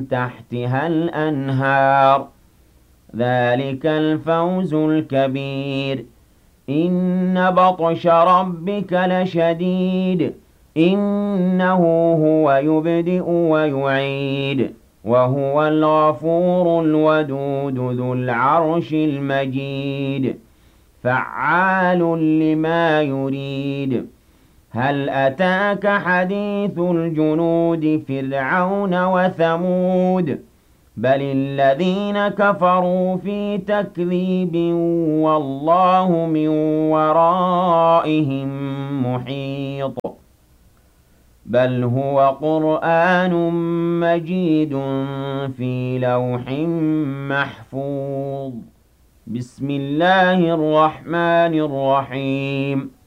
تحتها الأنهار ذلك الفوز الكبير إن بطش ربك لشديد إنه هو يبدئ ويعيد وهو الغفور الودود ذو العرش المجيد فعال لما يريد هل أتاك حديث الجنود فرعون وثمود بل الذين كفروا في تكذيب والله من ورائهم محيط بل هو قرآن مجيد في لوح محفوظ بسم الله الرحمن الرحيم